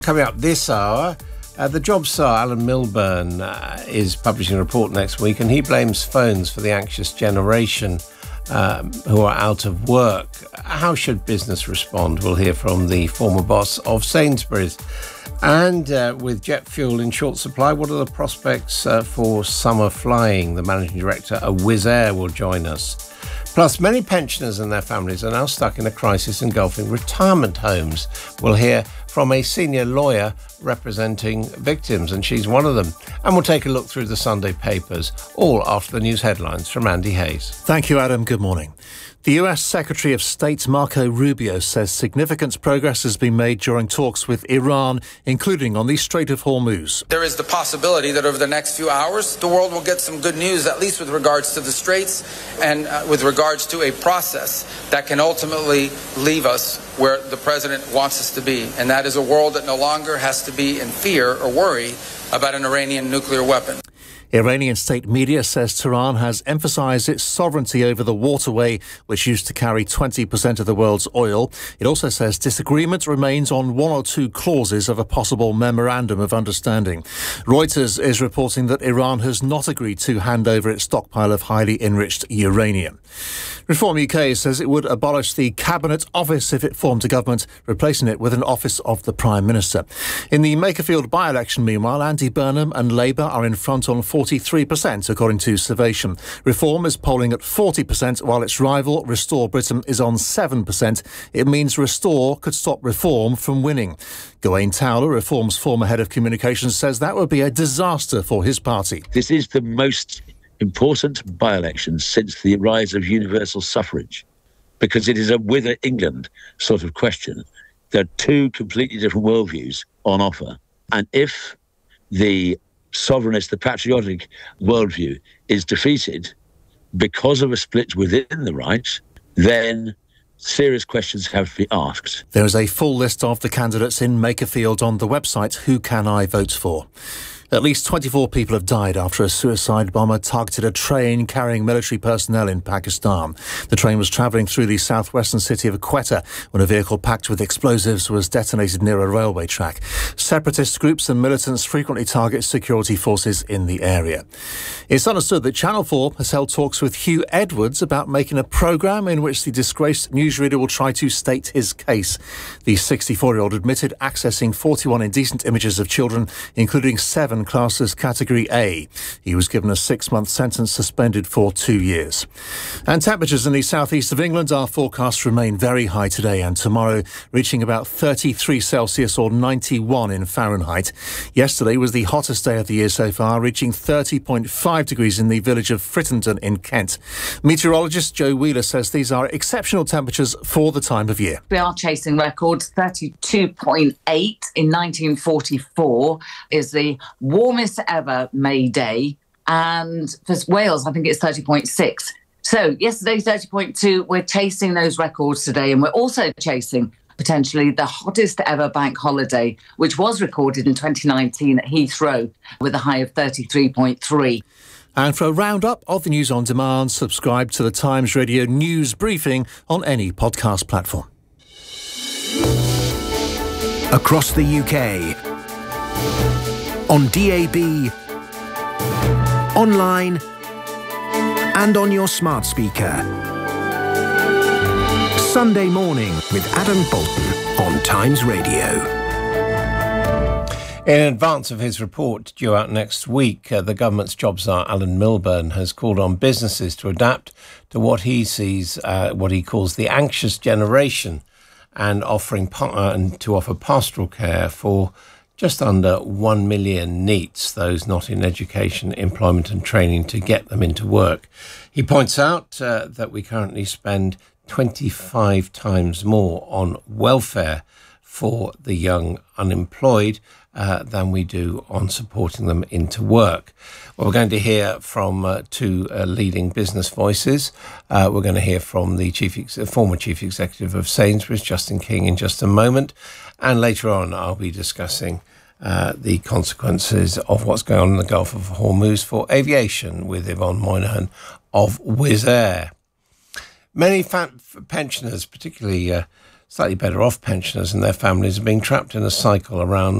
Coming up this hour, the job star Alan Milburn is publishing a report next week, and he blames phones for the anxious generation who are out of work. How should business respond? We'll hear from the former boss of Sainsbury's. And with jet fuel in short supply, what are the prospects for summer flying? The managing director of Wizz Air will join us. Plus, many pensioners and their families are now stuck in a crisis engulfing retirement homes. We'll hear from a senior lawyer representing victims, and she's one of them. And we'll take a look through the Sunday papers, all after the news headlines from Andy Hayes. Thank you, Adam. Good morning. The US Secretary of State Marco Rubio says significant progress has been made during talks with Iran, including on the Strait of Hormuz. There is the possibility that over the next few hours, the world will get some good news, at least with regards to the Straits and with regards to a process that can ultimately leave us where the president wants us to be. And that is a world that no longer has to be in fear or worry about an Iranian nuclear weapon. Iranian state media says Tehran has emphasised its sovereignty over the waterway, which used to carry 20% of the world's oil. It also says disagreement remains on one or two clauses of a possible memorandum of understanding. Reuters is reporting that Iran has not agreed to hand over its stockpile of highly enriched uranium. Reform UK says it would abolish the Cabinet Office if it formed a government, replacing it with an Office of the Prime Minister. In the Makerfield by-election, meanwhile, Andy Burnham and Labour are in front on 43%, according to Survation. Reform is polling at 40%, while its rival, Restore Britain, is on 7%. It means Restore could stop Reform from winning. Gawain Towler, Reform's former head of communications, says that would be a disaster for his party. This is the most important by-election since the rise of universal suffrage, because it is a wither England sort of question. There are two completely different worldviews on offer. And if the sovereignist, the patriotic worldview is defeated because of a split within the right, then serious questions have to be asked. There is a full list of the candidates in Makerfield on the website Who Can I Vote For? At least 24 people have died after a suicide bomber targeted a train carrying military personnel in Pakistan. The train was travelling through the southwestern city of Quetta when a vehicle packed with explosives was detonated near a railway track. Separatist groups and militants frequently target security forces in the area. It's understood that Channel 4 has held talks with Hugh Edwards about making a programme in which the disgraced newsreader will try to state his case. The 64-year-old admitted accessing 41 indecent images of children, including 7 classed as Category A. He was given a 6-month sentence, suspended for 2 years. And temperatures in the southeast of England are forecast to remain very high today and tomorrow, reaching about 33 Celsius or 91 in Fahrenheit. Yesterday was the hottest day of the year so far, reaching 30.5 degrees in the village of Frittenden in Kent. Meteorologist Joe Wheeler says these are exceptional temperatures for the time of year. We are chasing records. 32.8 in 1944 is the warmest ever May Day, and for Wales I think it's 30.6. So yesterday 30.2. We're chasing those records today, and we're also chasing potentially the hottest ever bank holiday, which was recorded in 2019 at Heathrow with a high of 33.3. And for a roundup of the news on demand, subscribe to the Times Radio News Briefing on any podcast platform. Across the UK, on DAB, online and on your smart speaker. Sunday Morning with Adam Bolton on Times Radio. In advance of his report due out next week, the government's job czar Alan Milburn has called on businesses to adapt to what he sees, what he calls the anxious generation, and to offer pastoral care for just under 1 million NEETs, those not in education, employment and training, to get them into work. He points out that we currently spend 25 times more on welfare for the young unemployed than we do on supporting them into work. Well, we're going to hear from two leading business voices. We're going to hear from the former chief executive of Sainsbury's, Justin King, in just a moment. And later on, I'll be discussing the consequences of what's going on in the Gulf of Hormuz for aviation with Yvonne Moynihan of Wizz Air. Many pensioners, particularly slightly better off pensioners and their families are being trapped in a cycle around